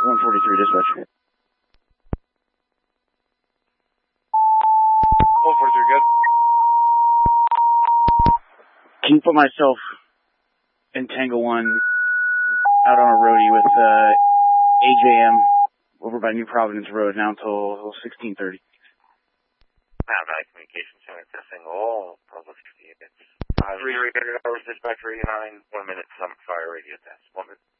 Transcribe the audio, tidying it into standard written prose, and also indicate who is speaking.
Speaker 1: 143 dispatch.
Speaker 2: 143, good.
Speaker 1: Can you put myself in Tango 1 out on a roadie with AJM over by New Providence Road now until 16:30?
Speaker 3: Automatic communication center testing all public units. 3 radar dispatch 89, 1 minute fire radio test. 1 minute.